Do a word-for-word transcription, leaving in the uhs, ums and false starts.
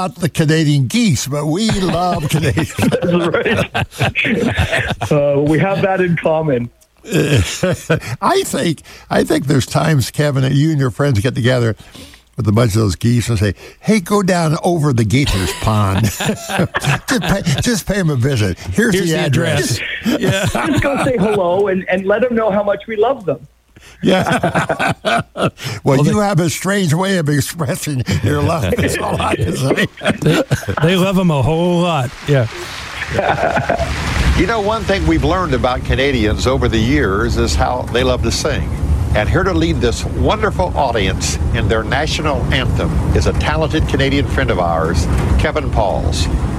Not the Canadian geese, but we love Canadians. That's right. uh, we have that in common. I think I think there's times, Kevin, that you and your friends get together with a bunch of those geese and say, "Hey, go down over the Gators Pond. just, pay, just pay them a visit. Here's, Here's the, the address." address. Yeah. Just go say hello and, and let them know how much we love them. Yeah. well, well, you they, have a strange way of expressing your love. That's all I can say. they, they love them a whole lot. Yeah. You know, one thing we've learned about Canadians over the years is how they love to sing. And here to lead this wonderful audience in their national anthem is a talented Canadian friend of ours, Kevin Pauls.